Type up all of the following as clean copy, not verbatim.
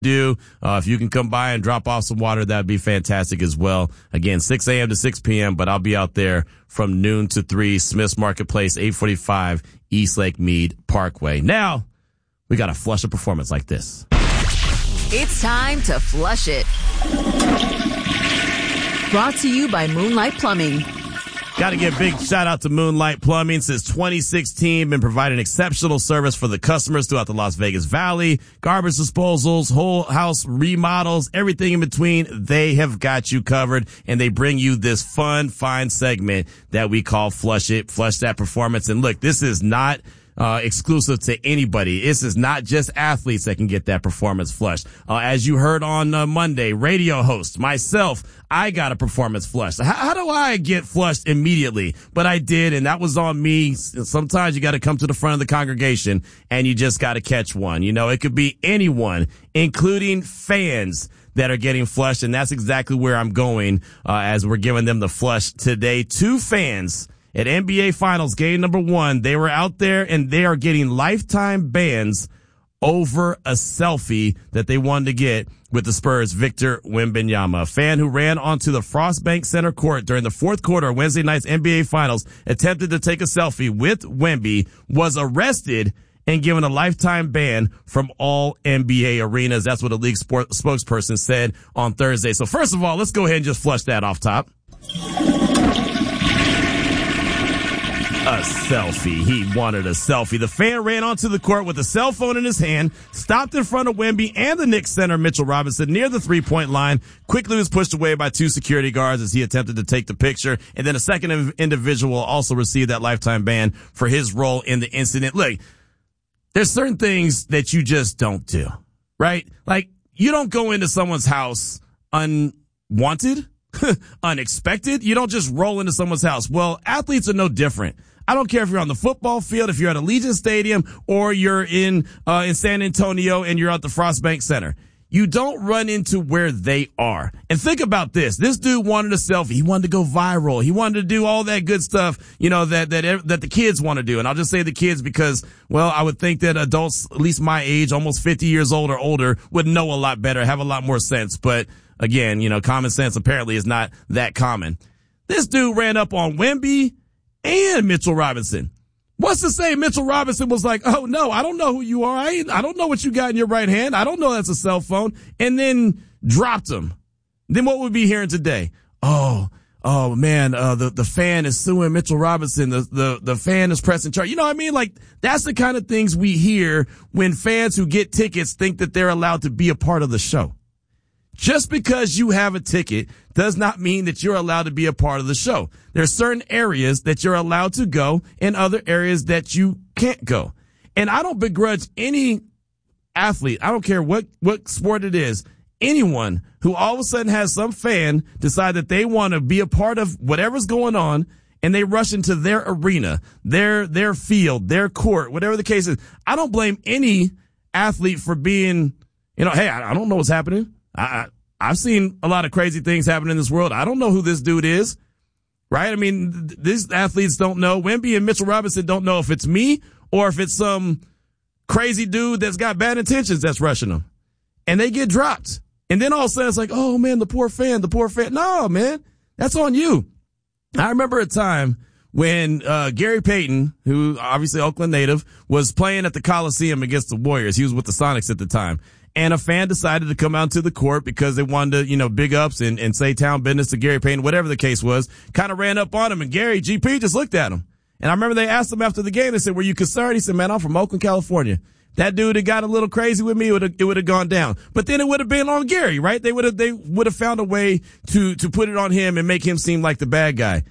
do. If you can come by and drop off some water, that'd be fantastic as well. Again, 6 a.m. to 6 p.m., but I'll be out there from noon to 3, Smith's Marketplace, 845 East Lake Mead Parkway. Now, we got to flush a performance like this. It's time to flush it. Brought to you by Moonlight Plumbing. Got to give a big shout out to Moonlight Plumbing. Since 2016, been providing exceptional service for the customers throughout the Las Vegas Valley. Garbage disposals, whole house remodels, everything in between. They have got you covered, and they bring you this fun segment that we call Flush It, Flush That Performance. And look, this is not exclusive to anybody. This is not just athletes that can get that performance flushed. As you heard on Monday, radio host, myself, I got a performance flushed. How do I get flushed immediately? But I did, and that was on me. Sometimes you got to come to the front of the congregation, and you just got to catch one. You know, it could be anyone, including fans that are getting flushed, and that's exactly where I'm going as we're giving them the flush today. 2 fans at NBA Finals game number 1, they were out there and they are getting lifetime bans over a selfie that they wanted to get with the Spurs' Victor Wembanyama. A fan who ran onto the Frostbank Center court during the 4th quarter of Wednesday night's NBA Finals attempted to take a selfie with Wemby, was arrested and given a lifetime ban from all NBA arenas. That's what a league spokesperson said on Thursday. So first of all, let's go ahead and just flush that off top. A selfie. He wanted a selfie. The fan ran onto the court with a cell phone in his hand, stopped in front of Wemby and the Knicks center Mitchell Robinson near the 3-point line, quickly was pushed away by 2 security guards as he attempted to take the picture. And then a second individual also received that lifetime ban for his role in the incident. Look, there's certain things that you just don't do, right? Like, you don't go into someone's house unwanted, unexpected. You don't just roll into someone's house. Well, athletes are no different. I don't care if you're on the football field, if you're at Allegiant Stadium, or you're in San Antonio and you're at the Frostbank Center. You don't run into where they are. And think about this. This dude wanted a selfie. He wanted to go viral. He wanted to do all that good stuff, you know, that the kids want to do. And I'll just say the kids because, well, I would think that adults, at least my age, almost 50 years old or older, would know a lot better, have a lot more sense. But again, you know, common sense apparently is not that common. This dude ran up on Wemby and Mitchell Robinson. What's to say Mitchell Robinson was like, oh no, I don't know who you are. I don't know what you got in your right hand. I don't know that's a cell phone. And then dropped him. Then what would we be hearing today? Oh man, the fan is suing Mitchell Robinson. The fan is pressing charge. You know what I mean? Like, that's the kind of things we hear when fans who get tickets think that they're allowed to be a part of the show. Just because you have a ticket does not mean that you're allowed to be a part of the show. There are certain areas that you're allowed to go and other areas that you can't go. And I don't begrudge any athlete. I don't care what sport it is. Anyone who all of a sudden has some fan decide that they want to be a part of whatever's going on and they rush into their arena, their field, their court, whatever the case is. I don't blame any athlete for being, you know, hey, I don't know what's happening. I've seen a lot of crazy things happen in this world. I don't know who this dude is, right? I mean, these athletes don't know. Wemby and Mitchell Robinson don't know if it's me or if it's some crazy dude that's got bad intentions that's rushing them. And they get dropped. And then all of a sudden it's like, oh man, the poor fan. No, man, that's on you. I remember a time when Gary Payton, who obviously Oakland native, was playing at the Coliseum against the Warriors. He was with the Sonics at the time. And a fan decided to come out to the court because they wanted to, you know, big ups and say town business to Gary Payton, whatever the case was, kind of ran up on him. And Gary, GP, just looked at him. And I remember they asked him after the game, they said, were you concerned? He said, man, I'm from Oakland, California. That dude had got a little crazy with me, it would have gone down. But then it would have been on Gary, right? They would have found a way to put it on him and make him seem like the bad guy.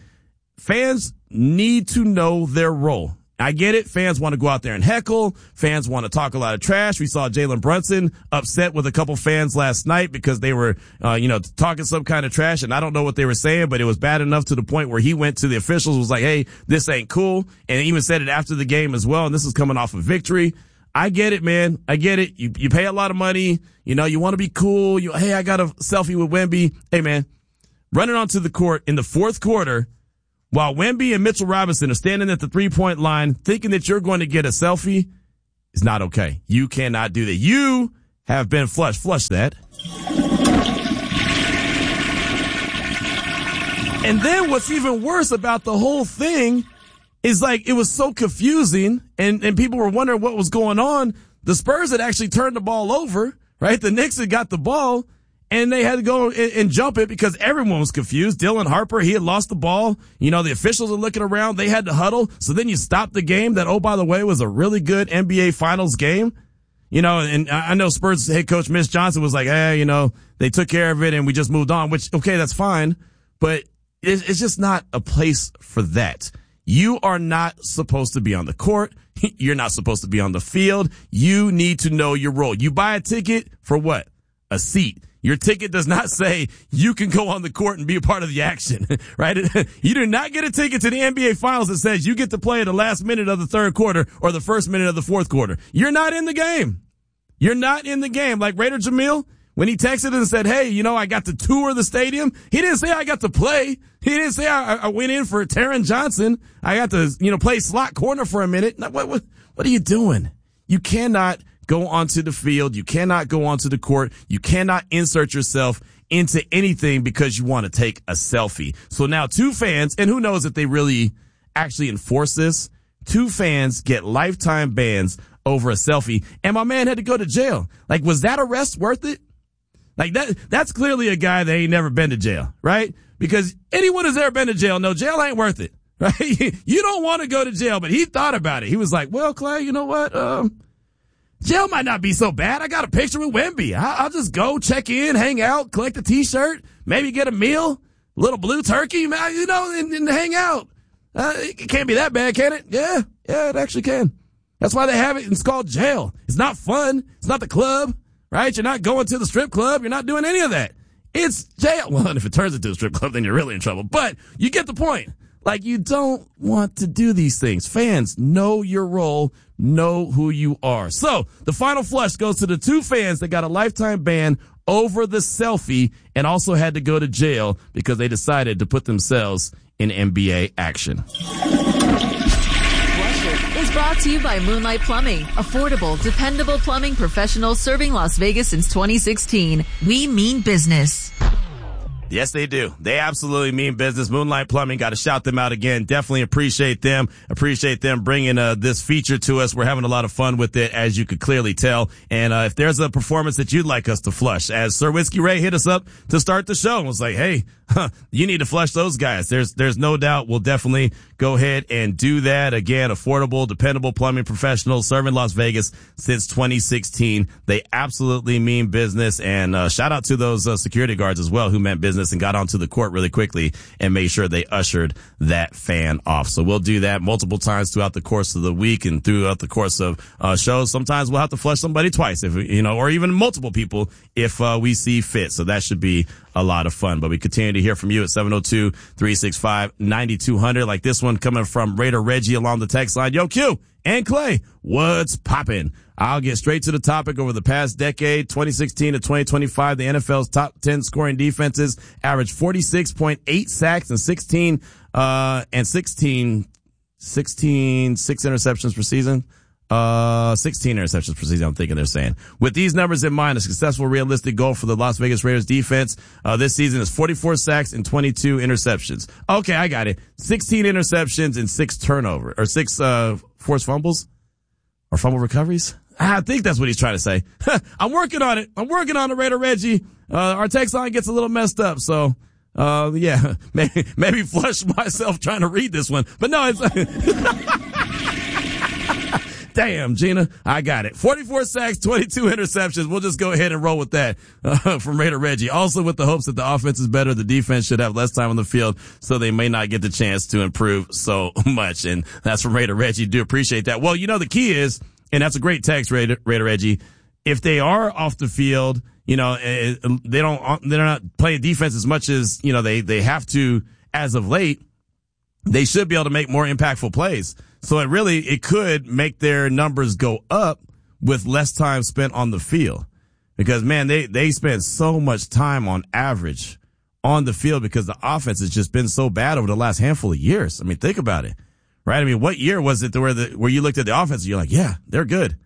Fans need to know their role. I get it. Fans want to go out there and heckle. Fans want to talk a lot of trash. We saw Jalen Brunson upset with a couple fans last night because they were, talking some kind of trash. And I don't know what they were saying, but it was bad enough to the point where he went to the officials, was like, hey, this ain't cool. And even said it after the game as well. And this is coming off a victory. I get it, man. I get it. You pay a lot of money. You know, you want to be cool. Hey, I got a selfie with Wemby. Hey, man, running onto the court in the 4th quarter, while Wemby and Mitchell Robinson are standing at the 3-point line thinking that you're going to get a selfie, is not okay. You cannot do that. You have been flushed. Flush that. And then what's even worse about the whole thing is like it was so confusing and people were wondering what was going on. The Spurs had actually turned the ball over, right? The Knicks had got the ball and they had to go and jump it because everyone was confused. Dylan Harper, he had lost the ball. You know, the officials are looking around. They had to huddle. So then you stop the game that, oh, by the way, was a really good NBA Finals game. You know, and I know Spurs head coach Mitch Johnson was like, hey, you know, they took care of it and we just moved on, which, okay, that's fine. But it's just not a place for that. You are not supposed to be on the court. You're not supposed to be on the field. You need to know your role. You buy a ticket for what? A seat. Your ticket does not say you can go on the court and be a part of the action, right? You do not get a ticket to the NBA Finals that says you get to play the last minute of the third quarter or the first minute of the fourth quarter. You're not in the game. You're not in the game. Like Raider Jamil, when he texted and said, hey, you know, I got to tour the stadium. He didn't say I got to play. He didn't say I went in for Taron Johnson. I got to, you know, play slot corner for a minute. What are you doing? You cannot go onto the field. You cannot go onto the court. You cannot insert yourself into anything because you want to take a selfie. So now 2 fans, and who knows if they really actually enforce this, 2 fans get lifetime bans over a selfie. And my man had to go to jail. Like, was that arrest worth it? Like that's clearly a guy that ain't never been to jail, right? Because anyone who's ever been to jail, no, jail ain't worth it, right? You don't want to go to jail, but he thought about it. He was like, well, Clay, you know what? Jail might not be so bad. I got a picture with Wemby. I'll just go check in, hang out, collect a t-shirt, maybe get a meal, a little blue turkey, you know, and hang out. It can't be that bad, can it? Yeah, it actually can. That's why they have it. It's called jail. It's not fun. It's not the club. Right? You're not going to the strip club. You're not doing any of that. It's jail. Well, and if it turns into a strip club, then you're really in trouble. But you get the point. Like, you don't want to do these things. Fans, know your role. Know who you are. So the final flush goes to the 2 fans that got a lifetime ban over the selfie and also had to go to jail because they decided to put themselves in NBA action. Is brought to you by Moonlight Plumbing. Affordable, dependable plumbing professionals serving Las Vegas since 2016. We mean business. Yes, they do. They absolutely mean business. Moonlight Plumbing, got to shout them out again. Definitely appreciate them. Appreciate them bringing this feature to us. We're having a lot of fun with it, as you could clearly tell. And if there's a performance that you'd like us to flush, as Sir Whiskey Ray hit us up to start the show and was like, hey, you need to flush those guys. There's no doubt we'll definitely go ahead and do that. Again, affordable, dependable plumbing professionals serving Las Vegas since 2016. They absolutely mean business. And shout out to those security guards as well who meant business and got onto the court really quickly and made sure they ushered that fan off. So we'll do that multiple times throughout the course of the week and throughout the course of shows. Sometimes we'll have to flush somebody twice, if you know, or even multiple people if we see fit. So that should be a lot of fun. But we continue to hear from you at 702-365-9200. Like this one coming from Raider Reggie along the text line. Yo, Q and Clay, what's poppin'? I'll get straight to the topic. Over the past decade, 2016 to 2025, the NFL's top 10 scoring defenses averaged 46.8 sacks and 16 six interceptions per season. 16 interceptions per season, I'm thinking they're saying. With these numbers in mind, a successful realistic goal for the Las Vegas Raiders defense this season is 44 sacks and 22 interceptions. Okay, I got it. 16 interceptions and 6 turnovers, or 6 forced fumbles or fumble recoveries. I think that's what he's trying to say. I'm working on it. I'm working on it, Raider Reggie. Our text line gets a little messed up, so yeah, maybe flush myself trying to read this one. But no, it's damn, Gina, I got it. 44 sacks, 22 interceptions. We'll just go ahead and roll with that from Raider Reggie. Also with the hopes that the offense is better, the defense should have less time on the field, so they may not get the chance to improve so much. And that's from Raider Reggie. Do appreciate that. Well, you know, the key is, and that's a great text, Raider Reggie, if they are off the field, you know, they're not playing defense as much as, you know, they have to as of late, they should be able to make more impactful plays. So it could make their numbers go up with less time spent on the field. Because, man, they spend so much time on average on the field because the offense has just been so bad over the last handful of years. I mean, think about it, right? I mean, what year was it where you looked at the offense and you're like, yeah, they're good,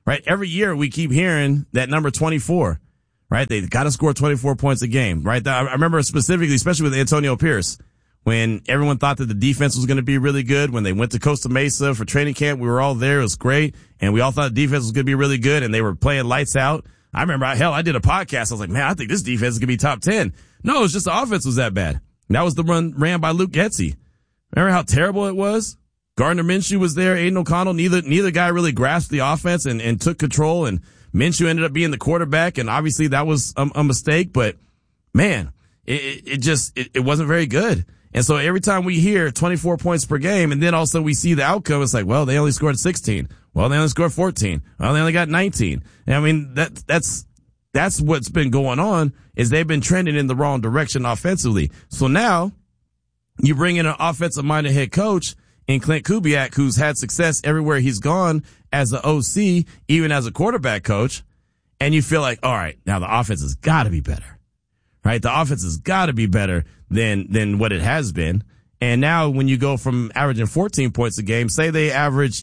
right? Every year we keep hearing that number 24, right? They got to score 24 points a game, right? I remember specifically, especially with Antonio Pierce, when everyone thought that the defense was going to be really good. When they went to Costa Mesa for training camp, we were all there. It was great. And we all thought the defense was going to be really good, and they were playing lights out. I remember, I did a podcast. I was like, man, I think this defense is going to be top 10. No, it's just the offense was that bad. And that was the run ran by Luke Getsy. Remember how terrible it was? Gardner Minshew was there. Aiden O'Connell. Neither guy really grasped the offense and took control. And Minshew ended up being the quarterback. And obviously that was a mistake. But man, it wasn't very good. And so every time we hear 24 points per game, and then also we see the outcome, it's like, well, they only scored 16. Well, they only scored 14. Well, they only got 19. And I mean, that's what's been going on, is they've been trending in the wrong direction offensively. So now you bring in an offensive-minded head coach in Clint Kubiak, who's had success everywhere he's gone as an OC, even as a quarterback coach. And you feel like, all right, now the offense has got to be better, right? The offense has got to be better than what it has been. And now when you go from averaging 14 points a game, say they average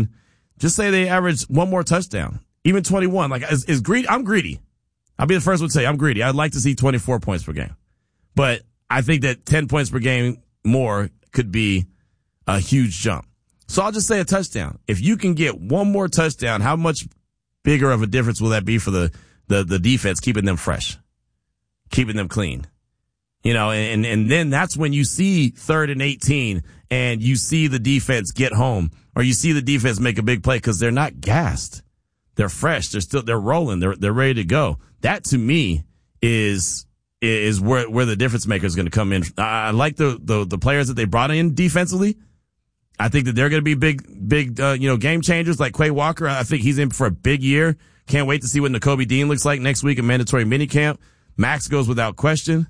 one more touchdown, even 21. Like, is greedy? I'm greedy. I'll be the first one to say I'm greedy. I'd like to see 24 points per game, but I think that 10 points per game more could be a huge jump. So I'll just say a touchdown. If you can get one more touchdown, how much bigger of a difference will that be for the defense, keeping them fresh, keeping them clean? You know, and then that's when you see 3rd and 18 and you see the defense get home, or you see the defense make a big play because they're not gassed. They're fresh. They're rolling. They're ready to go. That to me is where the difference maker is going to come in. I like the players that they brought in defensively. I think that they're going to be big game changers like Quay Walker. I think he's in for a big year. Can't wait to see what Nakobe Dean looks like next week in mandatory minicamp. Max goes without question.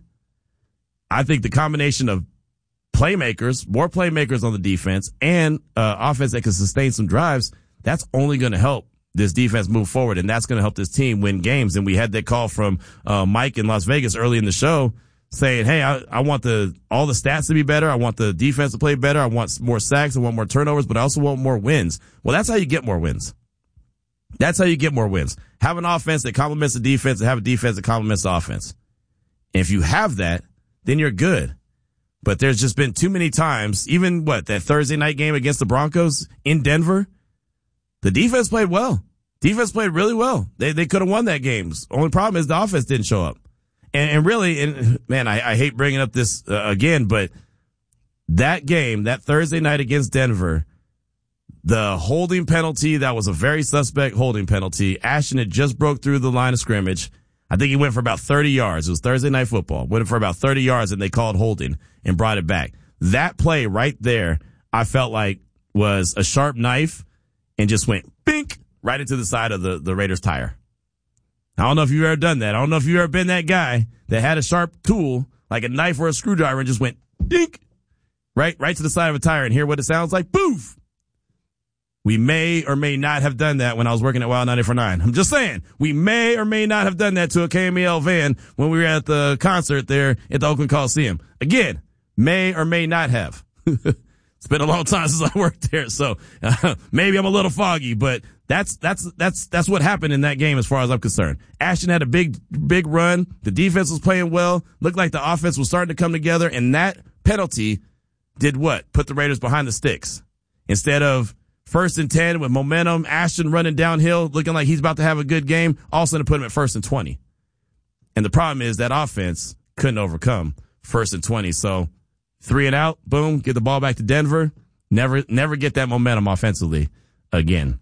I think the combination of playmakers, more playmakers on the defense, and offense that can sustain some drives, that's only going to help this defense move forward, and that's going to help this team win games. And we had that call from Mike in Las Vegas early in the show saying, hey, I want all the stats to be better. I want the defense to play better. I want more sacks. I want more turnovers, but I also want more wins. Well, that's how you get more wins. That's how you get more wins. Have an offense that complements the defense and have a defense that complements the offense. And if you have that, then you're good. But there's just been too many times, even that Thursday night game against the Broncos in Denver, the defense played well. Defense played really well. They could have won that game. Only problem is the offense didn't show up. And really, man, I hate bringing up this again, but that game, that Thursday night against Denver, the holding penalty, that was a very suspect holding penalty. Ashton had just broke through the line of scrimmage. I think he went for about 30 yards. It was Thursday Night Football. Went for about 30 yards, and they called holding and brought it back. That play right there, I felt like was a sharp knife and just went bink right into the side of the Raiders' tire. I don't know if you've ever done that. I don't know if you've ever been that guy that had a sharp tool, like a knife or a screwdriver, and just went dink right to the side of a tire, and hear what it sounds like. Boof! We may or may not have done that when I was working at Wild 94.9. I'm just saying, we may or may not have done that to a KMEL van when we were at the concert there at the Oakland Coliseum. Again, may or may not have. It's been a long time since I worked there, so maybe I'm a little foggy, but that's what happened in that game as far as I'm concerned. Ashton had a big run. The defense was playing well. Looked like the offense was starting to come together, and that penalty did what? Put the Raiders behind the sticks. Instead of 1st and 10 with momentum, Ashton running downhill, looking like he's about to have a good game, all of a sudden put him at 1st and 20. And the problem is that offense couldn't overcome 1st and 20. So 3 and out, boom, get the ball back to Denver. Never get that momentum offensively again.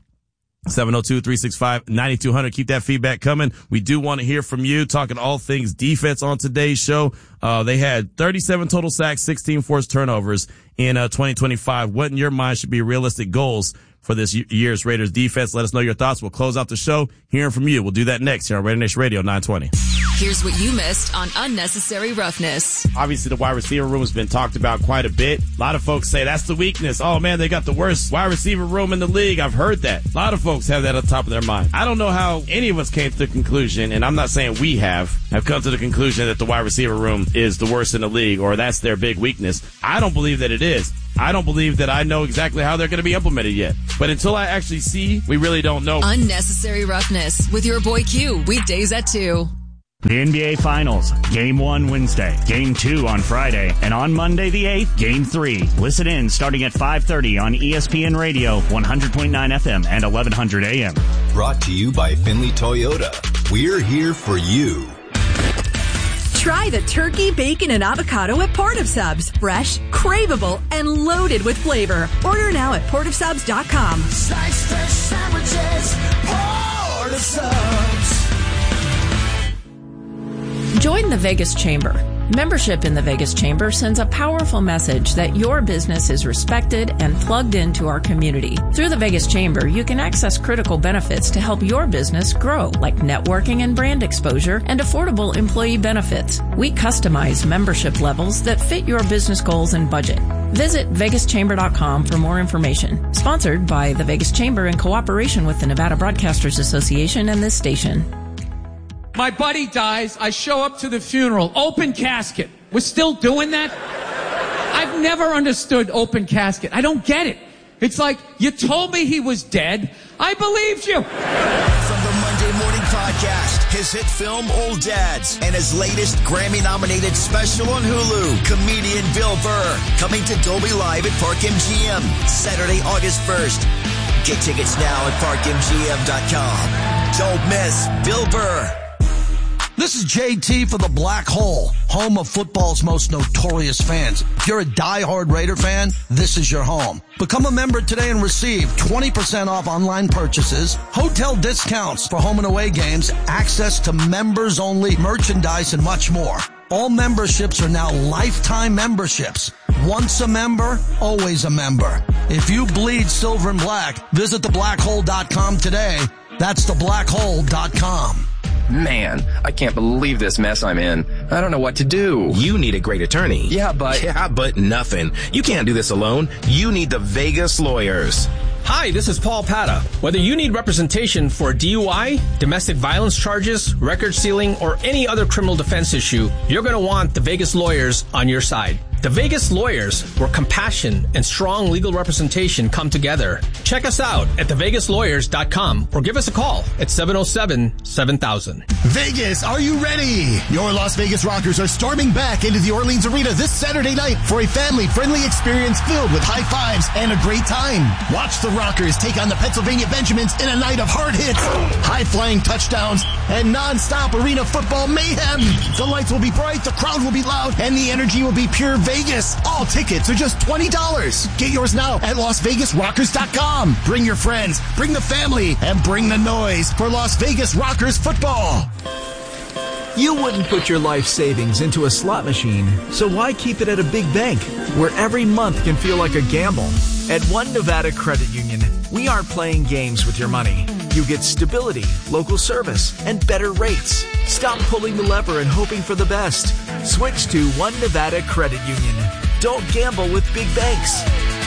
702-365-9200. Keep that feedback coming. We do want to hear from you, talking all things defense on today's show. They had 37 total sacks, 16 forced turnovers in 2025. What in your mind should be realistic goals for this year's Raiders defense? Let us know your thoughts. We'll close out the show hearing from you. We'll do that next here on Raider Nation Radio 920. Here's what you missed on Unnecessary Roughness. Obviously, the wide receiver room has been talked about quite a bit. A lot of folks say that's the weakness. Oh, man, they got the worst wide receiver room in the league. I've heard that. A lot of folks have that on top of their mind. I don't know how any of us came to the conclusion, and I'm not saying we have come to the conclusion that the wide receiver room is the worst in the league or that's their big weakness. I don't believe that it is. I don't believe that I know exactly how they're going to be implemented yet. But until I actually see, we really don't know. Unnecessary Roughness with your boy Q, weekdays at 2. The NBA Finals, Game 1 Wednesday, Game 2 on Friday, and on Monday the 8th, Game 3. Listen in starting at 5:30 on ESPN Radio, 100.9 FM and 1100 AM. Brought to you by Finley Toyota. We're here for you. Try the turkey, bacon, and avocado at Port of Subs. Fresh, craveable, and loaded with flavor. Order now at portofsubs.com. Slice fresh sandwiches, Port of Subs. Join the Vegas Chamber. Membership in the Vegas Chamber sends a powerful message that your business is respected and plugged into our community. Through the Vegas Chamber, you can access critical benefits to help your business grow, like networking and brand exposure and affordable employee benefits. We customize membership levels that fit your business goals and budget. Visit vegaschamber.com for more information. Sponsored by the Vegas Chamber in cooperation with the Nevada Broadcasters Association and this station. My buddy dies. I show up to the funeral. Open casket. We're still doing that? I've never understood open casket. I don't get it. It's like, you told me he was dead. I believed you. From the Monday Morning Podcast, his hit film Old Dads, and his latest Grammy-nominated special on Hulu, comedian Bill Burr, coming to Dolby Live at Park MGM, Saturday, August 1st. Get tickets now at parkmgm.com. Don't miss Bill Burr. This is JT for the Black Hole, home of football's most notorious fans. If you're a diehard Raider fan, this is your home. Become a member today and receive 20% off online purchases, hotel discounts for home and away games, access to members-only merchandise, and much more. All memberships are now lifetime memberships. Once a member, always a member. If you bleed silver and black, visit theblackhole.com today. That's theblackhole.com. Man, I can't believe this mess I'm in. I don't know what to do. You need a great attorney. Yeah, but nothing. You can't do this alone. You need the Vegas Lawyers. Hi, this is Paul Pata. Whether you need representation for DUI, domestic violence charges, record sealing, or any other criminal defense issue, you're going to want the Vegas Lawyers on your side. The Vegas Lawyers, where compassion and strong legal representation come together. Check us out at thevegaslawyers.com or give us a call at 707-7000. Vegas, are you ready? Your Las Vegas Rockers are storming back into the Orleans Arena this Saturday night for a family-friendly experience filled with high fives and a great time. Watch the Rockers take on the Pennsylvania Benjamins in a night of hard hits, high-flying touchdowns, and non-stop arena football mayhem. The lights will be bright, the crowd will be loud, and the energy will be pure Vegas. All tickets are just $20. Get yours now at LasVegasRockers.com. Bring your friends, bring the family, and bring the noise for Las Vegas Rockers football. You wouldn't put your life savings into a slot machine, so why keep it at a big bank where every month can feel like a gamble? At One Nevada Credit Union, we aren't playing games with your money. You get stability, local service, and better rates. Stop pulling the lever and hoping for the best. Switch to One Nevada Credit Union. Don't gamble with big banks.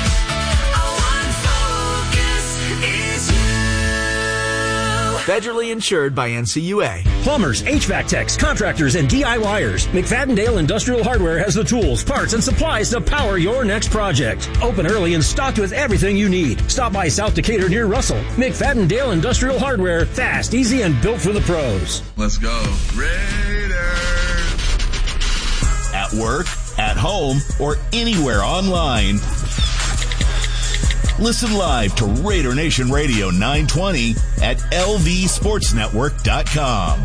Federally insured by NCUA. Plumbers, HVAC techs, contractors, and DIYers. McFadden-Dale Industrial Hardware has the tools, parts, and supplies to power your next project. Open early and stocked with everything you need. Stop by South Decatur near Russell. McFadden-Dale Industrial Hardware. Fast, easy, and built for the pros. Let's go. Raiders! At work, at home, or anywhere online. Listen live to Raider Nation Radio 920 at lvsportsnetwork.com.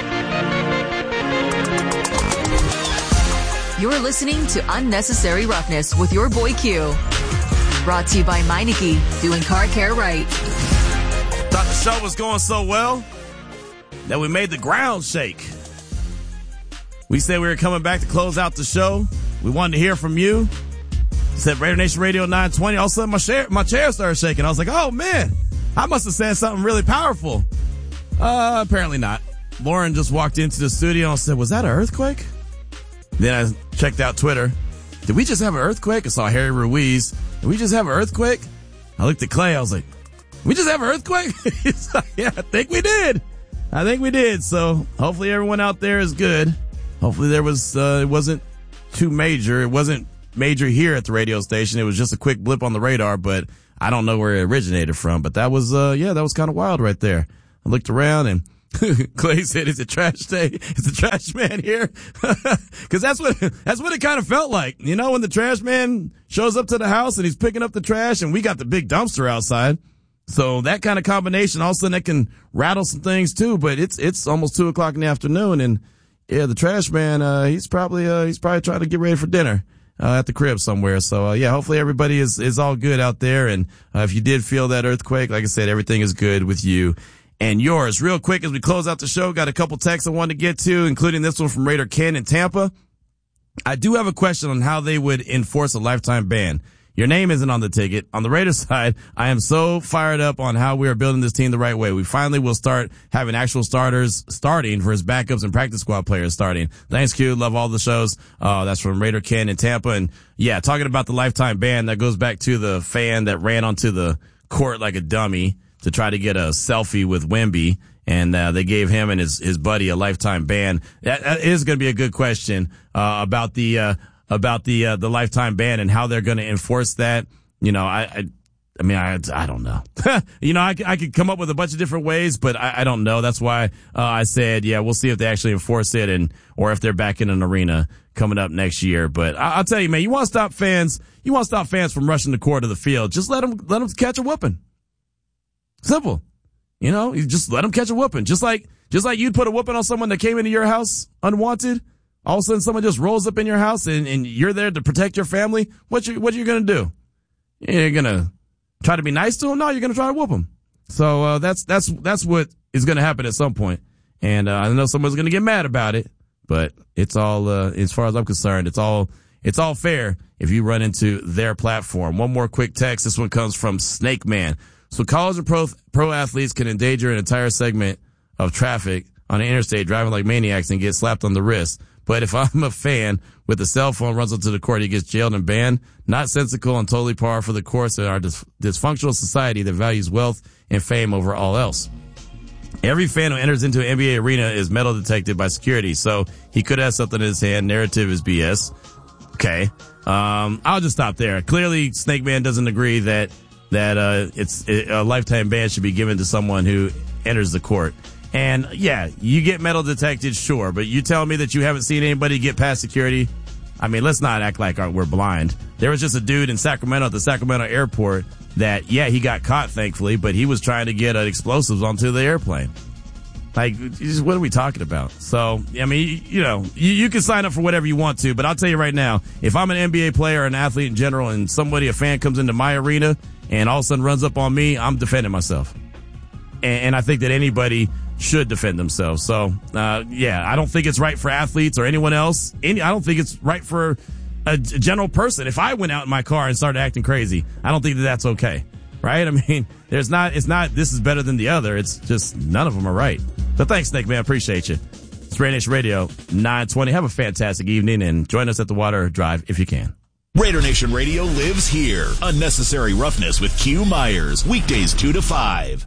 You're listening to Unnecessary Roughness with your boy Q. Brought to you by Meineke, doing car care right. Thought the show was going so well that we made the ground shake. We said we were coming back to close out the show. We wanted to hear from you. Said Raider Nation Radio 920. All of a sudden, my chair started shaking. I was like, oh, man, I must have said something really powerful. Apparently not. Lauren just walked into the studio and said, was that an earthquake? Then I checked out Twitter. Did we just have an earthquake? I saw Harry Ruiz. Did we just have an earthquake? I looked at Clay. I was like, we just have an earthquake? He's like, yeah, I think we did. So hopefully everyone out there is good. Hopefully there was, it wasn't too major. It wasn't major here at the radio station. It was just a quick blip on the radar, but I don't know where it originated from. But that was, that was kind of wild right there. I looked around and Clay said, "Is it trash day? Is the trash man here?" Cause that's what it kind of felt like. You know, when the trash man shows up to the house and he's picking up the trash and we got the big dumpster outside. So that kind of combination, all of a sudden that can rattle some things too, but it's almost 2:00 in the afternoon and yeah, the trash man, he's probably trying to get ready for dinner, at the crib somewhere. So, hopefully everybody is all good out there. And, if you did feel that earthquake, like I said, everything is good with you and yours. Real quick, as we close out the show, got a couple texts I wanted to get to, including this one from Raider Ken in Tampa. I do have a question on how they would enforce a lifetime ban. Your name isn't on the ticket. On the Raiders side, I am so fired up on how we are building this team the right way. We finally will start having actual starters starting for his backups and practice squad players starting. Thanks, Q. Love all the shows. That's from Raider Ken in Tampa. And talking about the lifetime ban, that goes back to the fan that ran onto the court like a dummy to try to get a selfie with Wemby. And, they gave him and his buddy a lifetime ban. That is going to be a good question, about the lifetime ban and how they're going to enforce that. You know, I don't know. You know, I could come up with a bunch of different ways, but I don't know. That's why, I said, we'll see if they actually enforce it or if they're back in an arena coming up next year. But I'll tell you, man, you want to stop fans from rushing the court of the field. Just let them catch a whooping. Simple. You know, you just let them catch a whooping. Just like you'd put a whooping on someone that came into your house unwanted. All of a sudden someone just rolls up in your house and you're there to protect your family. What you going to do? You're going to try to be nice to them? No, you're going to try to whoop them. So, that's what is going to happen at some point. And, I know someone's going to get mad about it, but it's all, as far as I'm concerned, it's all fair if you run into their platform. One more quick text. This one comes from Snake Man. So college and pro athletes can endanger an entire segment of traffic on an interstate driving like maniacs and get slapped on the wrist. But if I'm a fan with a cell phone runs onto the court, he gets jailed and banned. Not sensical and totally par for the course in our dysfunctional society that values wealth and fame over all else. Every fan who enters into an NBA arena is metal detected by security, so he could have something in his hand. Narrative is BS. Okay. I'll just stop there. Clearly, Snake Man doesn't agree that it's a lifetime ban should be given to someone who enters the court. And you get metal detected, sure, but you tell me that you haven't seen anybody get past security. I mean, let's not act like we're blind. There was just a dude in Sacramento at the Sacramento airport that, he got caught, thankfully, but he was trying to get explosives onto the airplane. Like, what are we talking about? So, I mean, you can sign up for whatever you want to, but I'll tell you right now, if I'm an NBA player or an athlete in general and a fan comes into my arena and all of a sudden runs up on me, I'm defending myself. And I think that anybody should defend themselves. So, I don't think it's right for athletes or anyone else. I don't think it's right for a general person. If I went out in my car and started acting crazy, I don't think that that's okay. Right? I mean, it's not, this is better than the other. It's just none of them are right. So thanks, Snake Man. Appreciate you. It's Raider Nation Radio 920. Have a fantastic evening and join us at the Water Drive if you can. Raider Nation Radio lives here. Unnecessary Roughness with Q Myers. Weekdays 2 to 5.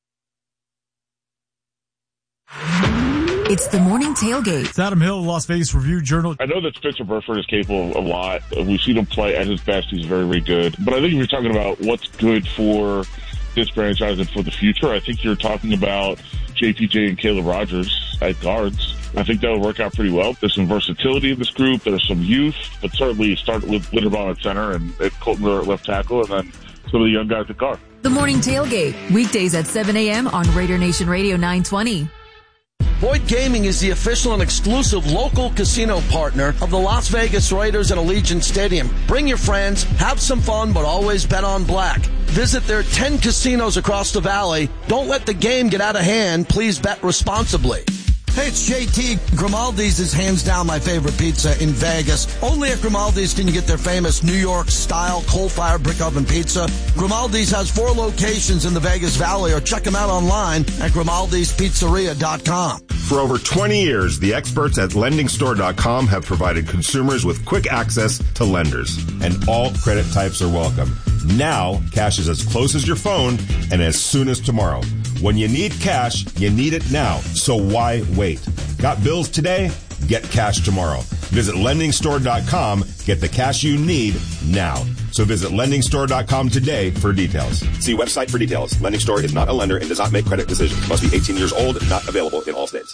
It's the morning tailgate. It's Adam Hill, Las Vegas Review-Journal. I know that Spencer Burford is capable of a lot. We've seen him play at his best. He's very, very good. But I think if you're talking about what's good for this franchise and for the future, I think you're talking about JPJ and Caleb Rogers at guards. I think that would work out pretty well. There's some versatility in this group. There's some youth, but certainly start with Linderbaum at center and Colton Miller at left tackle, and then some of the young guys at guard. The morning tailgate, weekdays at 7 a.m. on Raider Nation Radio 920. Boyd Gaming is the official and exclusive local casino partner of the Las Vegas Raiders at Allegiant Stadium. Bring your friends, have some fun, but always bet on black. Visit their 10 casinos across the valley. Don't let the game get out of hand. Please bet responsibly. Hey, it's JT. Grimaldi's is hands down my favorite pizza in Vegas. Only at Grimaldi's can you get their famous New York-style coal-fired brick oven pizza. Grimaldi's has 4 locations in the Vegas Valley, or check them out online at Grimaldi'sPizzeria.com. For over 20 years, the experts at LendingStore.com have provided consumers with quick access to lenders. And all credit types are welcome. Now, cash is as close as your phone and as soon as tomorrow. When you need cash, you need it now. So why wait? Got bills today? Get cash tomorrow. Visit lendingstore.com. Get the cash you need now. So visit lendingstore.com today for details. See website for details. Lending Store is not a lender and does not make credit decisions. Must be 18 years old. Not available in all states.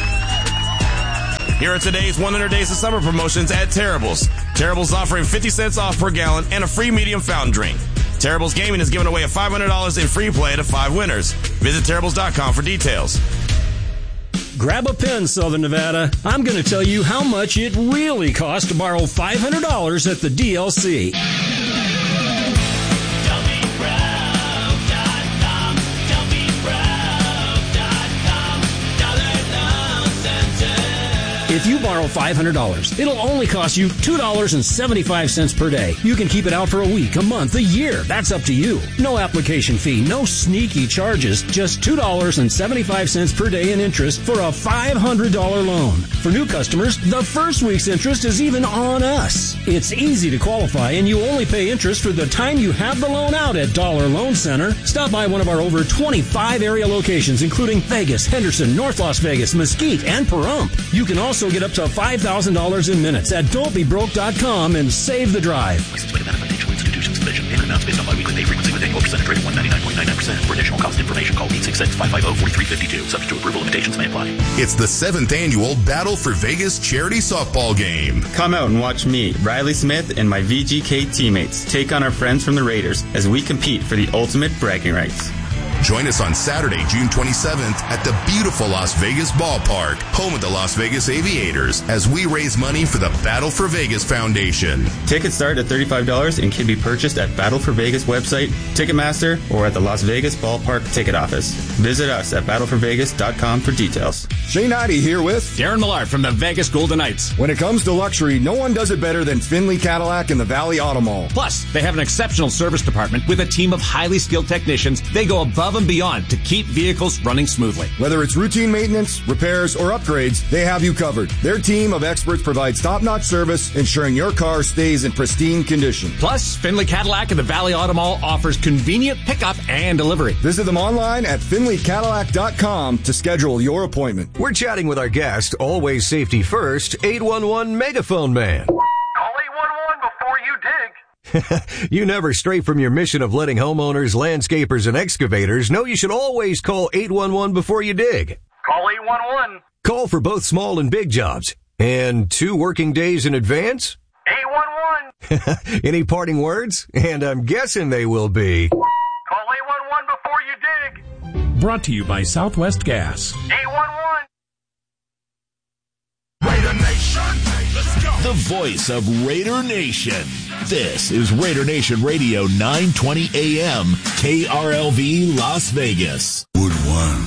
Here are today's 100 Days of Summer promotions at Terrible's. Terrible's offering 50 cents off per gallon and a free medium fountain drink. Terrible's Gaming is giving away a $500 in free play to 5 winners. Visit Terrible's.com for details. Grab a pen, Southern Nevada. I'm going to tell you how much it really costs to borrow $500 at the DLC. If you borrow $500, it'll only cost you $2.75 per day. You can keep it out for a week, a month, a year. That's up to you. No application fee, no sneaky charges. Just $2.75 per day in interest for a $500 loan. For new customers, the first week's interest is even on us. It's easy to qualify, and you only pay interest for the time you have the loan out at Dollar Loan Center. Stop by one of our over 25 area locations, including Vegas, Henderson, North Las Vegas, Mesquite, and Pahrump. You can also get up to $5,000 in minutes at don'tbebroke.com and save the drive. Licensed by the Nevada Financial Institutions Commission. Payment amounts based on biweekly pay frequency with annual percentage rate of 199.99%. For additional cost information, call 866-550-4352. Subject to approval, limitations may apply. It's the 7th annual Battle for Vegas charity softball game. Come out and watch me, Riley Smith, and my VGK teammates take on our friends from the Raiders as we compete for the ultimate bragging rights. Join us on Saturday, June 27th at the beautiful Las Vegas Ballpark, home of the Las Vegas Aviators, as we raise money for the Battle for Vegas Foundation. Tickets start at $35 and can be purchased at Battle for Vegas website, Ticketmaster, or at the Las Vegas Ballpark ticket office. Visit us at battleforvegas.com for details. Shane Ivey here with Darren Millard from the Vegas Golden Knights. When it comes to luxury, no one does it better than Finley Cadillac and the Valley Auto Mall. Plus, they have an exceptional service department with a team of highly skilled technicians. They go above and beyond to keep vehicles running smoothly. Whether it's routine maintenance, repairs, or upgrades, they have you covered. Their team of experts provides top-notch service, ensuring your car stays in pristine condition. Plus, Finley Cadillac and the Valley Auto Mall offers convenient pickup and delivery. Visit them online at finleycadillac.com to schedule your appointment. We're chatting with our guest, always safety first, 811 Megaphone Man. Call 811 before you dig. You never stray from your mission of letting homeowners, landscapers, and excavators know you should always call 811 before you dig. Call 811. Call for both small and big jobs. And 2 working days in advance? 811. Any parting words? And I'm guessing they will be... Call 811 before you dig. Brought to you by Southwest Gas. 811. Raider Nation, let's go. The voice of Raider Nation. This is Raider Nation Radio 920 AM, KRLV Las Vegas. Wood one.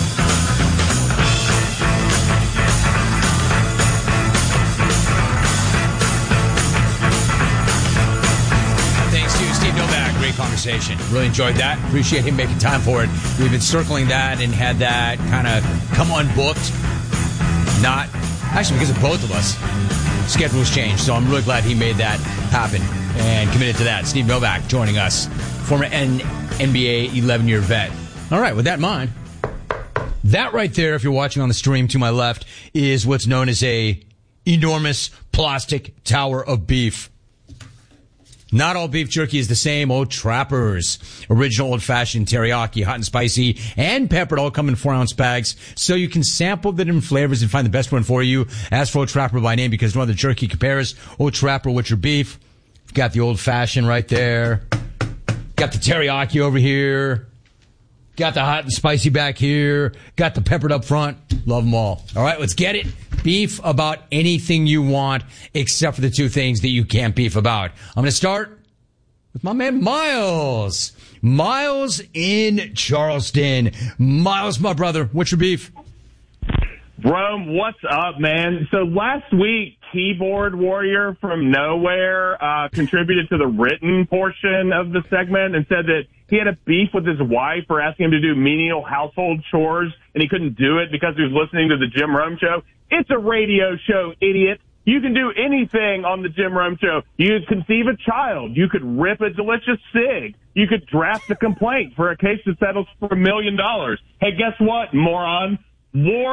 Thanks to Steve Novak. Great conversation. Really enjoyed that. Appreciate him making time for it. We've been circling that and had that kind of come unbooked. Not, actually, because of both of us. Schedules changed, so I'm really glad he made that happen and committed to that. Steve Novak joining us, former NBA 11-year vet. All right, with that in mind, that right there, if you're watching on the stream to my left, is what's known as a enormous plastic tower of beef. Not all beef jerky is the same. Old Trapper's original old-fashioned teriyaki, hot and spicy, and peppered, all come in 4-ounce bags, so you can sample the different flavors and find the best one for you. Ask for Old Trapper by name because no other jerky compares Old Trapper with your beef. You've got the old-fashioned right there. Got the teriyaki over here. Got the hot and spicy back here. Got the peppered up front. Love them all. All right, let's get it. Beef about anything you want except for the 2 things that you can't beef about. I'm going to start with my man Miles. Miles in Charleston. Miles, my brother, what's your beef? Rome, what's up, man? So last week, Keyboard Warrior from Nowhere contributed to the written portion of the segment and said that he had a beef with his wife for asking him to do menial household chores, and he couldn't do it because he was listening to the Jim Rome Show. It's a radio show, idiot. You can do anything on the Jim Rome Show. You could conceive a child. You could rip a delicious cig. You could draft a complaint for a case that settles for $1 million. Hey, guess what, moron? War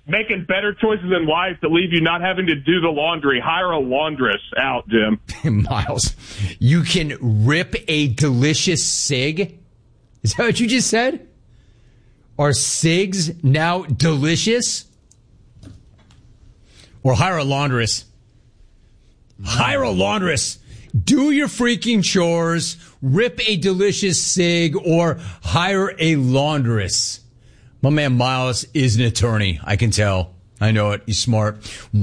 making better choices in life that leave you not having to do the laundry. Hire a laundress out, Jim. Miles, you can rip a delicious cig? Is that what you just said? Are cigs now delicious? Or hire a laundress. Hire a laundress. Do your freaking chores, rip a delicious cig, or hire a laundress. My man Miles is an attorney. I can tell. I know it. He's smart.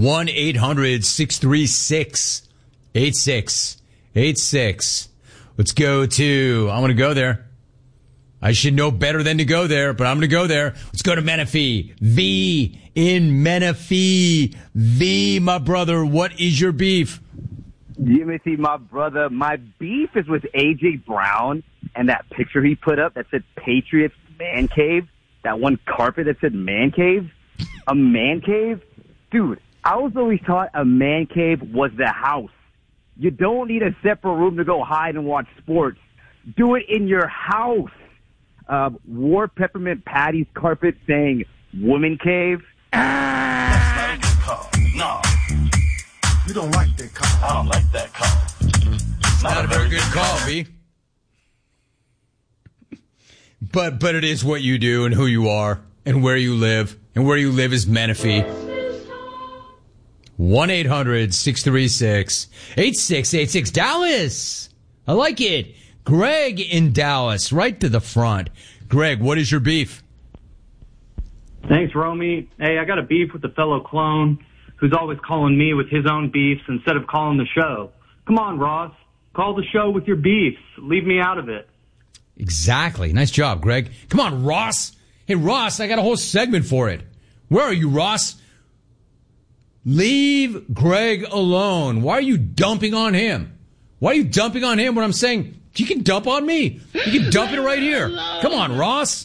1-800-636-8686. Let's go to, I'm going to go there. I should know better than to go there, but I'm going to go there. Let's go to Menifee. V in Menifee. V, my brother, what is your beef? Jimothy, my brother, my beef is with A.J. Brown and that picture he put up that said Patriots Man Cave. That one carpet that said Man Cave. A man cave? Dude, I was always taught a man cave was the house. You don't need a separate room to go hide and watch sports. Do it in your house. Wore Peppermint Patty's carpet saying woman cave. That's not a good call. No. You don't like that call. I don't like that call. It's not a very good call, B. But it is what you do and who you are and where you live. And where you live is Menifee. 1-800-636-8686. Dallas. I like it. Greg in Dallas, right to the front. Greg, what is your beef? Thanks, Romy. Hey, I got a beef with a fellow clone who's always calling me with his own beefs instead of calling the show. Come on, Ross. Call the show with your beefs. Leave me out of it. Exactly. Nice job, Greg. Come on, Ross. Hey, Ross, I got a whole segment for it. Where are you, Ross? Leave Greg alone. Why are you dumping on him? Why are you dumping on him when I'm saying you can dump on me? You can dump it right here. Come on, Ross.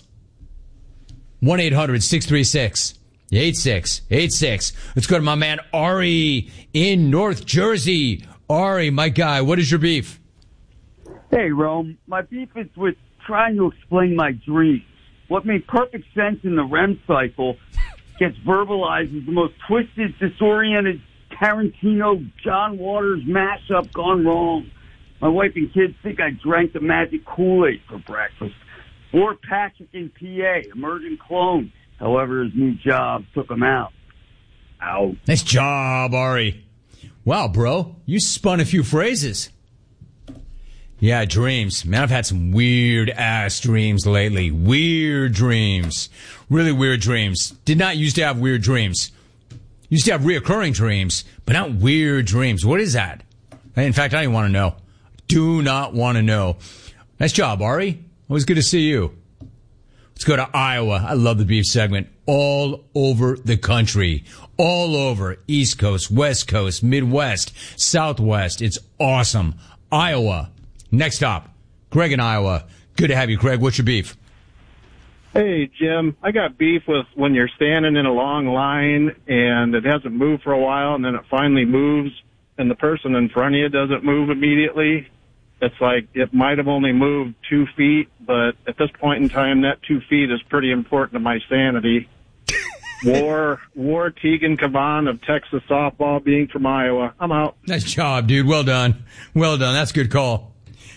1-800-636-8686. Let's go to my man Ari in North Jersey. Ari, my guy, what is your beef? Hey, Rome. My beef is with trying to explain my dreams. What made perfect sense in the REM cycle gets verbalized as the most twisted, disoriented Tarantino, John Waters mashup gone wrong. My wife and kids think I drank the magic Kool-Aid for breakfast. Or Patrick in PA, emerging clone. However, his new job took him out. Ow. Nice job, Ari. Wow, bro. You spun a few phrases. Yeah, dreams. Man, I've had some weird-ass dreams lately. Weird dreams. Really weird dreams. Did not used to have weird dreams. Used to have reoccurring dreams, but not weird dreams. What is that? In fact, I don't even want to know. Do not want to know. Nice job, Ari. Always good to see you. Let's go to Iowa. I love the beef segment. All over the country. All over. East Coast, West Coast, Midwest, Southwest. It's awesome. Iowa. Next up, Greg in Iowa. Good to have you, Greg. What's your beef? Hey, Jim. I got beef with when you're standing in a long line and it hasn't moved for a while and then it finally moves and the person in front of you doesn't move immediately. It's like it might have only moved 2 feet, but at this point in time, that 2 feet is pretty important to my sanity. War Tegan Cavan of Texas softball, being from Iowa. I'm out. Nice job, dude. Well done. Well done. That's a good call.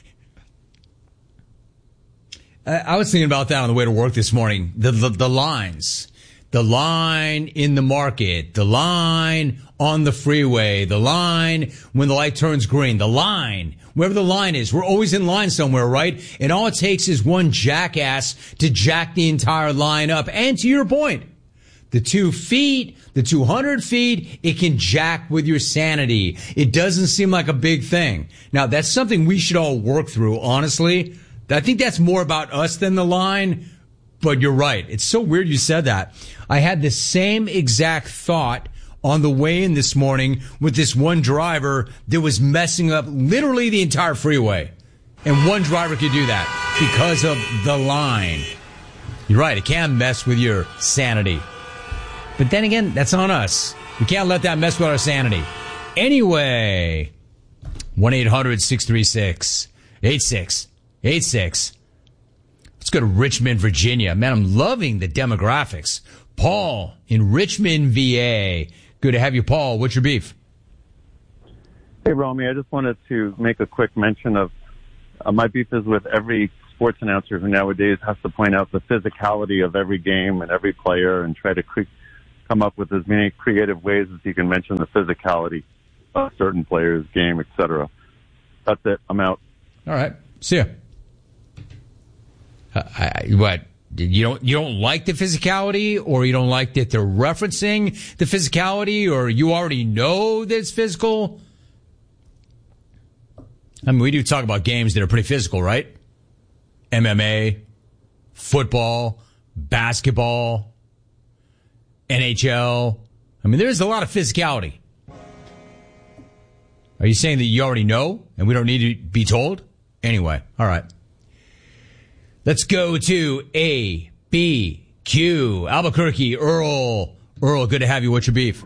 I was thinking about that on the way to work this morning. The lines. The line in the market. The line on the freeway. The line when the light turns green. The line. Wherever the line is. We're always in line somewhere, right? And all it takes is one jackass to jack the entire line up. And to your point, the 2 feet, the 200 feet, it can jack with your sanity. It doesn't seem like a big thing. Now, that's something we should all work through, honestly. I think that's more about us than the line, but you're right. It's so weird you said that. I had the same exact thought on the way in this morning with this one driver that was messing up literally the entire freeway. And one driver could do that because of the line. You're right. It can mess with your sanity. But then again, that's on us. We can't let that mess with our sanity. Anyway, 1-800-636-8686. Let's go to Richmond, Virginia. Man, I'm loving the demographics. Paul in Richmond, VA. Good to have you, Paul. What's your beef? Hey, Romy, I just wanted to make a quick mention of my beef is with every sports announcer who nowadays has to point out the physicality of every game and every player and try to come up with as many creative ways as you can mention the physicality of certain players' game, etc. That's it. I'm out. All right. See ya. What? You don't like the physicality, or you don't like that they're referencing the physicality, or you already know that it's physical? I mean, we do talk about games that are pretty physical, right? MMA, football, basketball, NHL. I mean, there's a lot of physicality. Are you saying that you already know and we don't need to be told? Anyway, all right. Let's go to A, B, Q, Albuquerque, Earl. Earl, good to have you. What's your beef?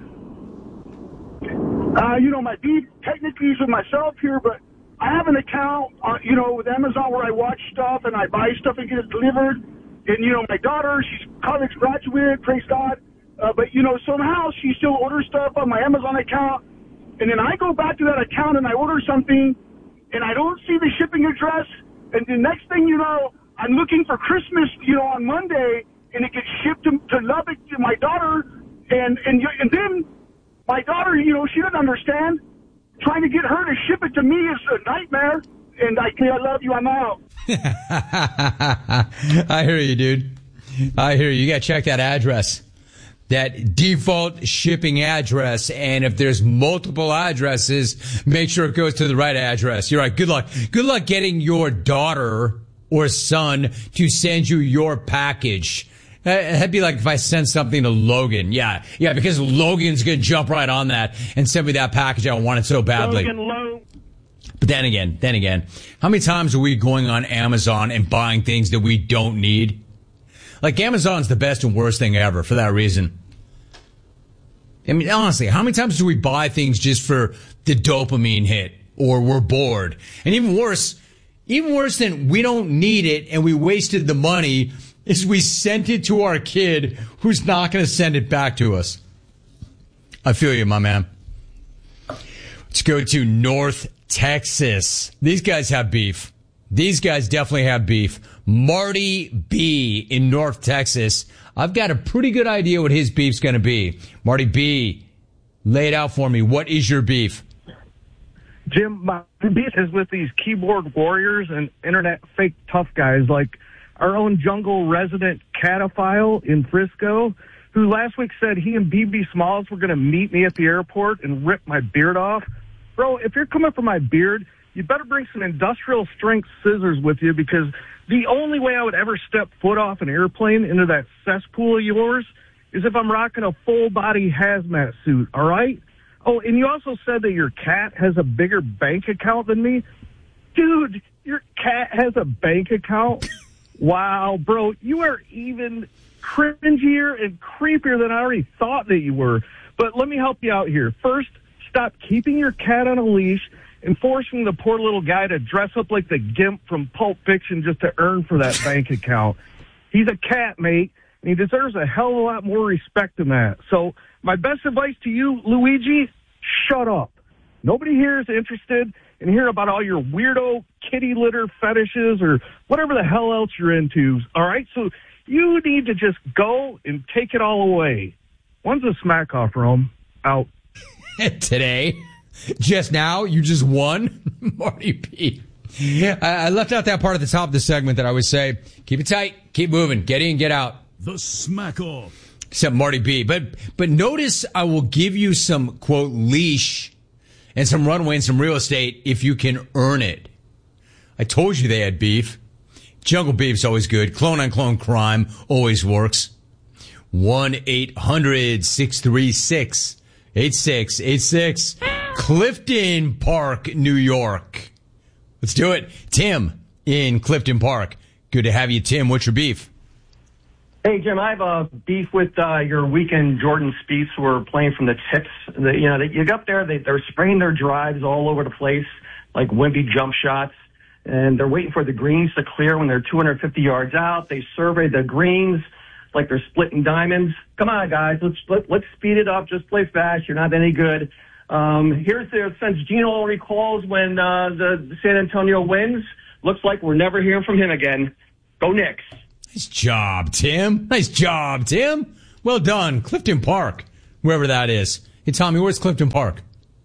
My beef technically is with myself here, but I have an account, with Amazon where I watch stuff and I buy stuff and get it delivered. And, my daughter, she's college graduate, praise God. But somehow she still orders stuff on my Amazon account. And then I go back to that account and I order something and I don't see the shipping address. And the next thing you know, I'm looking for Christmas, on Monday, and it gets shipped to Lubbock to my daughter. And then my daughter, she doesn't understand. Trying to get her to ship it to me is a nightmare. And I love you. I'm out. I hear you, dude. I hear you. You got to check that address, that default shipping address. And if there's multiple addresses, make sure it goes to the right address. You're right. Good luck. Good luck getting your daughter or son to send you your package. That'd be like if I sent something to Logan. Yeah, because Logan's going to jump right on that and send me that package. I want it so badly. But then again, how many times are we going on Amazon and buying things that we don't need? Like, Amazon's the best and worst thing ever for that reason. I mean, honestly, how many times do we buy things just for the dopamine hit, or we're bored? And even worse than we don't need it and we wasted the money is we sent it to our kid who's not going to send it back to us. I feel you, my man. Let's go to North Texas. These guys have beef. These guys definitely have beef. Marty B in North Texas. I've got a pretty good idea what his beef's going to be. Marty B, lay it out for me. What is your beef? Jim, my beef is with these keyboard warriors and internet fake tough guys like our own jungle resident Cataphile in Frisco, who last week said he and BB Smalls were going to meet me at the airport and rip my beard off. Bro, if you're coming for my beard, you better bring some industrial strength scissors with you, because the only way I would ever step foot off an airplane into that cesspool of yours is if I'm rocking a full body hazmat suit, all right? Oh, and you also said that your cat has a bigger bank account than me. Dude, your cat has a bank account? Wow, bro, you are even cringier and creepier than I already thought that you were. But let me help you out here. First, stop keeping your cat on a leash and forcing the poor little guy to dress up like the Gimp from Pulp Fiction just to earn for that bank account. He's a cat, mate, and he deserves a hell of a lot more respect than that. So my best advice to you, Luigi, shut up. Nobody here is interested in hearing about all your weirdo kitty litter fetishes or whatever the hell else you're into. All right? So you need to just go and take it all away. When's the smack off, Rome? Out. Today? Just now? You just won? Marty P. I left out that part at the top of the segment that I would say, keep it tight, keep moving, get in, get out. The smack off. Except Marty B. But notice I will give you some, quote, leash and some runway and some real estate if you can earn it. I told you they had beef. Jungle beef's always good. Clone-on-clone crime always works. 1-800-636-8686. Clifton Park, New York. Let's do it. Tim in Clifton Park. Good to have you, Tim. What's your beef? Hey, Jim, I have a beef with your weekend Jordan Spieths who are playing from the tips. You get up there, they're spraying their drives all over the place, like wimpy jump shots, and they're waiting for the greens to clear when they're 250 yards out. They survey the greens. like they're splitting diamonds. Come on, guys, let's speed it up. Just play fast. You're not any good. Since Gino recalls when the San Antonio wins, looks like we're never hearing from him again. Go Knicks. Nice job, Tim. Nice job, Tim. Well done. Clifton Park, wherever that is. Hey, Tommy, where's Clifton Park?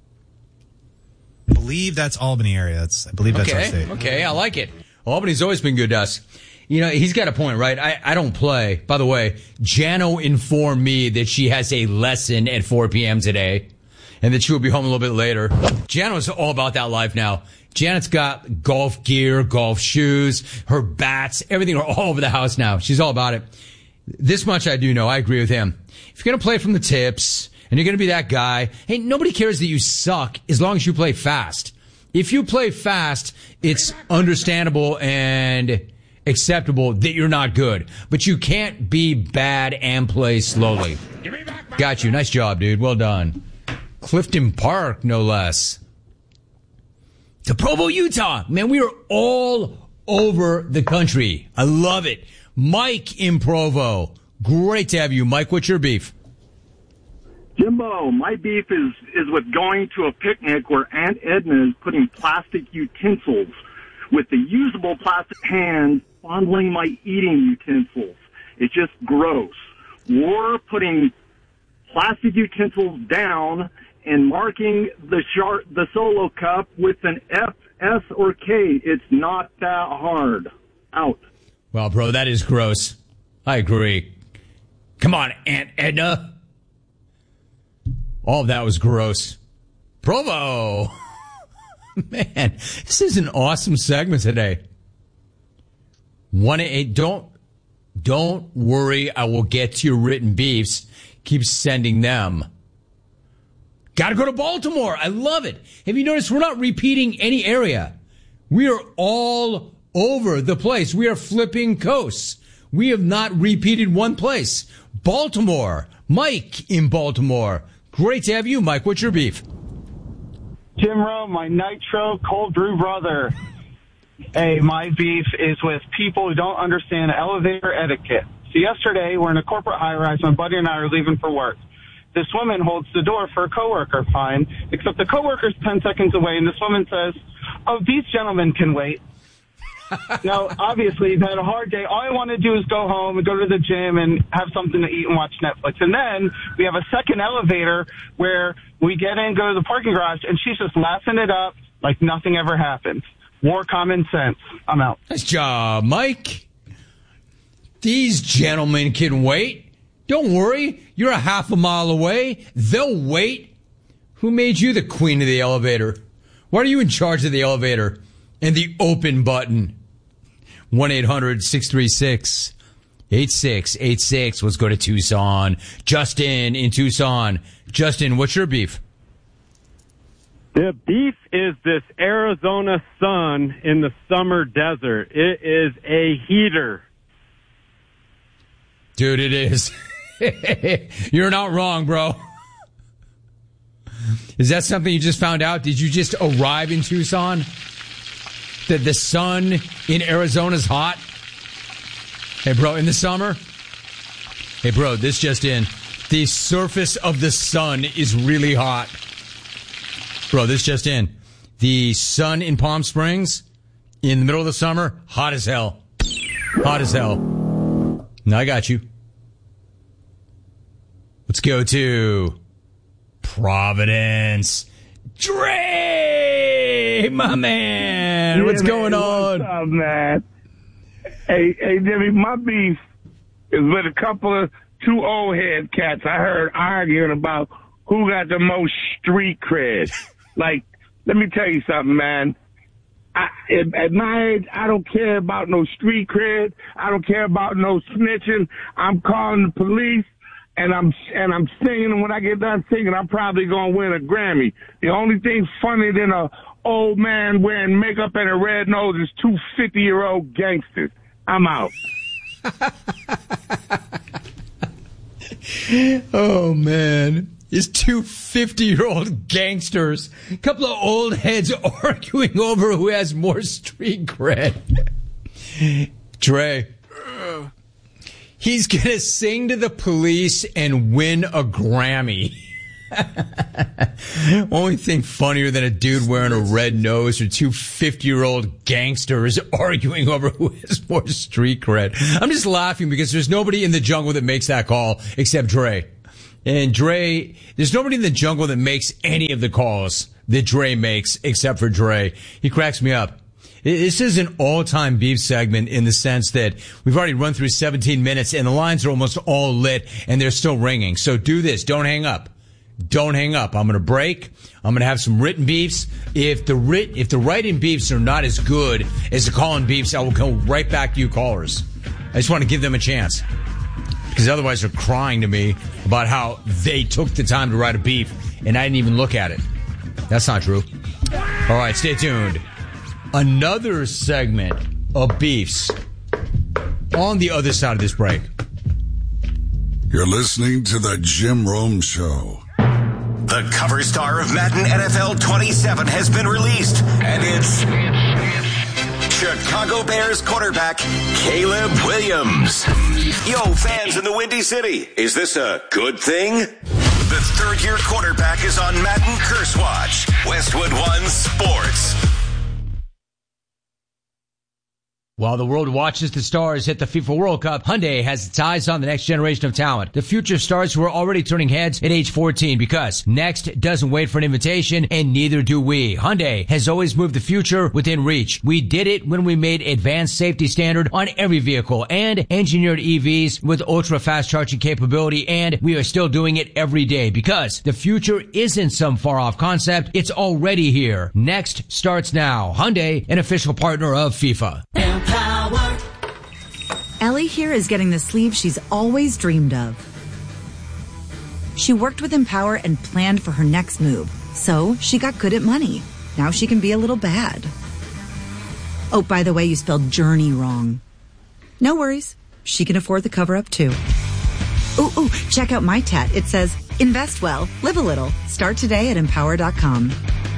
I believe that's Albany area. I believe that's our state. Okay, I like it. Albany's always been good to us. You know, he's got a point, right? I don't play. By the way, Jano informed me that she has a lesson at 4 p.m. today and that she will be home a little bit later. Jano's all about that life now. Janet's got golf gear, golf shoes, her bats, everything are all over the house now. She's all about it. This much I do know. I agree with him. If you're going to play from the tips and you're going to be that guy, hey, nobody cares that you suck as long as you play fast. If you play fast, it's understandable and acceptable that you're not good. But you can't be bad and play slowly. Got you. Nice job, dude. Well done. Clifton Park, no less. To Provo, Utah. Man, we are all over the country. I love it. Mike in Provo. Great to have you, Mike. What's your beef? Jimbo, my beef is with going to a picnic where Aunt Edna is putting plastic utensils with the usable plastic hands fondling my eating utensils. It's just gross. Or putting plastic utensils down and marking the solo cup with an F, S, or K. It's not that hard. Out. Well, bro, that is gross. I agree. Come on, Aunt Edna. All of that was gross. Provo. Man, this is an awesome segment today. 1-8. Don't worry. I will get to your written beefs. Keep sending them. Got to go to Baltimore. I love it. Have you noticed we're not repeating any area? We are all over the place. We are flipping coasts. We have not repeated one place. Baltimore. Mike in Baltimore. Great to have you, Mike. What's your beef? Jim Rowe, my Nitro cold brew brother. Hey, my beef is with people who don't understand elevator etiquette. So yesterday, we're in a corporate high-rise. My buddy and I are leaving for work. This woman holds the door for a coworker, fine, except the coworker's 10 seconds away, and this woman says, "Oh, these gentlemen can wait." Now, obviously, you've had a hard day. All I want to do is go home and go to the gym and have something to eat and watch Netflix. And then we have a second elevator where we get in, go to the parking garage, and she's just laughing it up like nothing ever happened. More common sense. I'm out. Nice job, Mike. These gentlemen can wait. Don't worry. You're a half a mile away. They'll wait. Who made you the queen of the elevator? Why are you in charge of the elevator and the open button? 1-800-636-8686. Let's go to Tucson. Justin in Tucson. Justin, what's your beef? The beef is this Arizona sun in the summer desert. It is a heater. Dude, it is. You're not wrong, bro. Is that something you just found out? Did you just arrive in Tucson? That the sun in Arizona's hot? Hey, bro, in the summer? Hey, bro, this just in. The surface of the sun is really hot. Bro, this just in. The sun in Palm Springs, in the middle of the summer, hot as hell. Hot as hell. Now I got you. Let's go to Providence. Dre, my man. What's going on? What's up, man? Hey, Jimmy, my beef is with a couple of two old head cats I heard arguing about who got the most street cred. Like, let me tell you something, man. At my age, I don't care about no street cred. I don't care about no snitching. I'm calling the police. And I'm singing, and when I get done singing, I'm probably going to win a Grammy. The only thing funnier than a old man wearing makeup and a red nose is two 50-year-old gangsters. I'm out. Oh, man. It's two 50-year-old gangsters. A couple of old heads arguing over who has more street cred. Dre. He's going to sing to the police and win a Grammy. Only thing funnier than a dude wearing a red nose or two 50-year-old gangsters arguing over who has more street cred. I'm just laughing because there's nobody in the jungle that makes that call except Dre. And Dre, there's nobody in the jungle that makes any of the calls that Dre makes except for Dre. He cracks me up. This is an all-time beef segment in the sense that we've already run through 17 minutes and the lines are almost all lit and they're still ringing. So do this. Don't hang up. Don't hang up. I'm going to break. I'm going to have some written beefs. If the write-in beefs are not as good as the call-in beefs, I will go right back to you callers. I just want to give them a chance. Because otherwise they're crying to me about how they took the time to write a beef and I didn't even look at it. That's not true. All right, stay tuned. Another segment of beefs on the other side of this break. You're listening to the Jim Rome Show. The cover star of Madden NFL 27 has been released, and it's Chicago Bears quarterback Caleb Williams. Yo, fans in the Windy City, is this a good thing? The third-year quarterback is on Madden Curse Watch. Westwood One Sports. While the world watches the stars hit the FIFA World Cup, Hyundai has its eyes on the next generation of talent. The future stars who are already turning heads at age 14 because next doesn't wait for an invitation and neither do we. Hyundai has always moved the future within reach. We did it when we made advanced safety standard on every vehicle and engineered EVs with ultra fast charging capability, and we are still doing it every day because the future isn't some far off concept. It's already here. Next starts now. Hyundai, an official partner of FIFA. Power. Ellie here is getting the sleeve she's always dreamed of. She worked with Empower and planned for her next move, so she got good at money. Now she can be a little bad. Oh, by the way, you spelled journey wrong. No worries. She can afford the cover-up too. Ooh, check out my tat. It says, invest well, live a little. Start today at empower.com.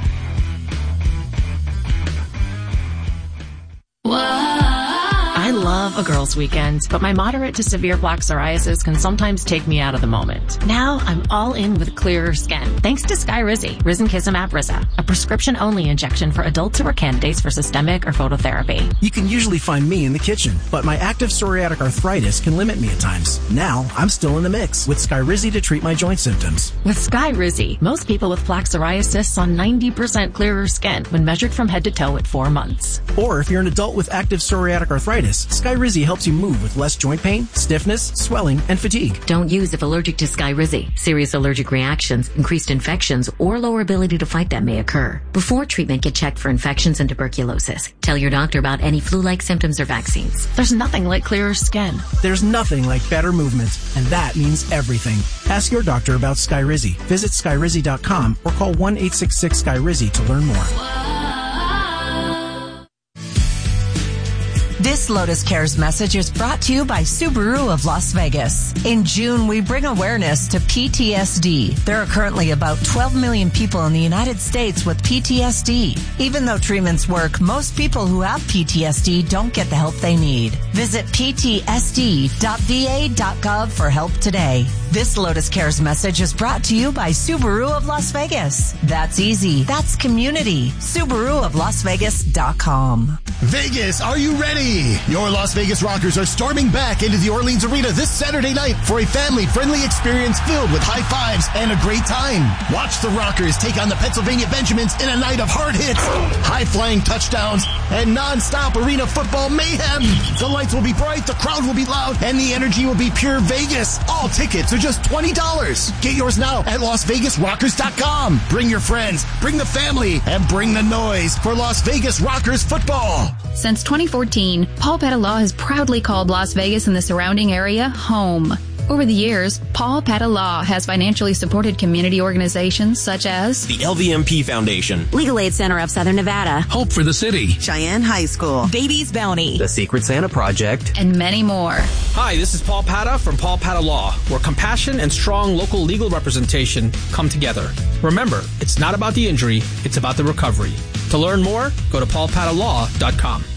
I love a girls' weekend, but my moderate to severe plaque psoriasis can sometimes take me out of the moment. Now I'm all in with clearer skin, thanks to Skyrizi, Risankizumab Riza, a prescription-only injection for adults who are candidates for systemic or phototherapy. You can usually find me in the kitchen, but my active psoriatic arthritis can limit me at times. Now I'm still in the mix with Skyrizi to treat my joint symptoms. With Skyrizi, most people with plaque psoriasis saw 90% clearer skin when measured from head to toe at 4 months. Or if you're an adult with active psoriatic arthritis, Skyrizi helps you move with less joint pain, stiffness, swelling, and fatigue. Don't use if allergic to Skyrizi. Serious allergic reactions, increased infections, or lower ability to fight them may occur. Before treatment, get checked for infections and tuberculosis. Tell your doctor about any flu-like symptoms or vaccines. There's nothing like clearer skin. There's nothing like better movement, and that means everything. Ask your doctor about Skyrizi. Visit Skyrizi.com or call 1-866-SKYRIZI to learn more. This Lotus Cares message is brought to you by Subaru of Las Vegas. In June, we bring awareness to PTSD. There are currently about 12 million people in the United States with PTSD. Even though treatments work, most people who have PTSD don't get the help they need. Visit ptsd.va.gov for help today. This Lotus Cares message is brought to you by Subaru of Las Vegas. That's easy. That's community. SubaruofLasVegas.com. Vegas, are you ready? Your Las Vegas Rockers are storming back into the Orleans Arena this Saturday night for a family-friendly experience filled with high fives and a great time. Watch the Rockers take on the Pennsylvania Benjamins in a night of hard hits, high-flying touchdowns, and non-stop arena football mayhem. The lights will be bright, the crowd will be loud, and the energy will be pure Vegas. All tickets are just $20. Get yours now at LasVegasRockers.com. Bring your friends, bring the family, and bring the noise for Las Vegas Rockers football. Since 2014, Paul Petta Law has proudly called Las Vegas and the surrounding area home. Over the years, Paul Petta Law has financially supported community organizations such as the LVMP Foundation, Legal Aid Center of Southern Nevada, Hope for the City, Cheyenne High School, Babies Bounty, the Secret Santa Project, and many more. Hi, this is Paul Petta from Paul Petta Law, where compassion and strong local legal representation come together. Remember, it's not about the injury, it's about the recovery. To learn more, go to paulpattalaw.com.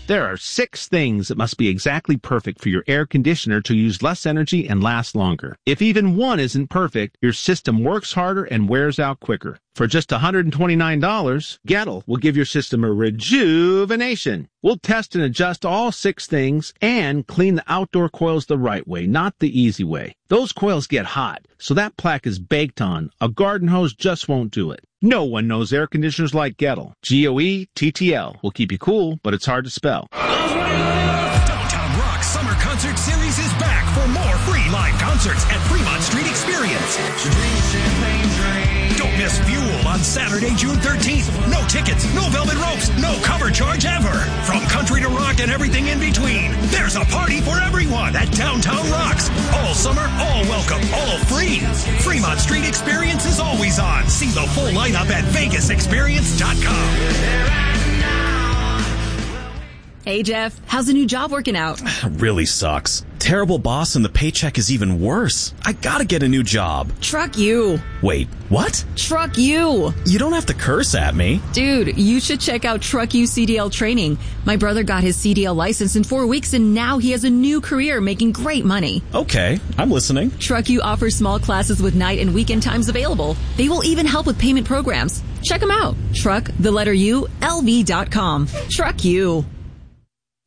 There are 6 things that must be exactly perfect for your air conditioner to use less energy and last longer. If even one isn't perfect, your system works harder and wears out quicker. For just $129, Gettle will give your system a rejuvenation. We'll test and adjust all 6 things and clean the outdoor coils the right way, not the easy way. Those coils get hot, so that plaque is baked on. A garden hose just won't do it. No one knows air conditioners like Gettle. Goettl will keep you cool, but it's hard to spell. Downtown Rock Summer Concert Series is back for more free live concerts at Fremont Street Experience. Don't miss Fuel on Saturday, June 13th. No tickets, no velvet ropes, no cover charge ever. From country to rock and everything in between, there's a party for everyone at Downtown Rocks. All summer, all welcome, all free. Fremont Street Experience is always on. See the full lineup at VegasExperience.com. Hey, Jeff, how's the new job working out? Really sucks. Terrible boss and the paycheck is even worse. I gotta get a new job. Truck you. Wait, what? Truck you. You don't have to curse at me. Dude, you should check out Truck You CDL training. My brother got his CDL license in 4 weeks and now he has a new career making great money. Okay, I'm listening. Truck You offers small classes with night and weekend times available. They will even help with payment programs. Check them out. Truck, the letter U, LV.com. Truck You.